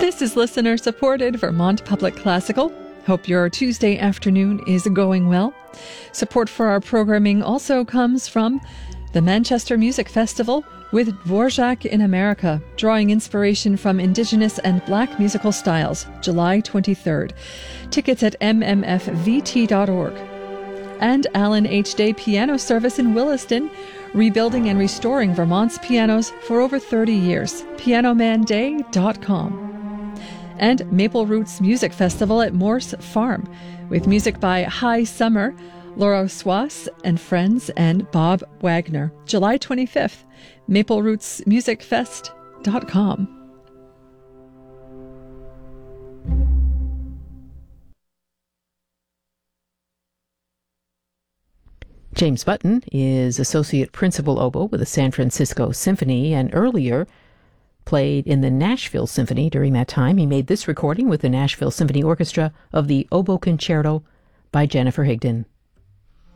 This is listener-supported Vermont Public Classical. Hope your Tuesday afternoon is going well. Support for our programming also comes from the Manchester Music Festival with Dvorak in America, drawing inspiration from Indigenous and Black musical styles, July 23rd. Tickets at mmfvt.org. And Alan H. Day Piano Service in Williston, rebuilding and restoring Vermont's pianos for over 30 years. pianomanday.com. And Maple Roots Music Festival at Morse Farm, with music by High Summer, Laura Swass and Friends, and Bob Wagner. July 25th, maplerootsmusicfest.com. James Button is Associate Principal Oboe with the San Francisco Symphony, and earlier played in the Nashville Symphony during that time. He made this recording with the Nashville Symphony Orchestra of the Oboe Concerto by Jennifer Higdon.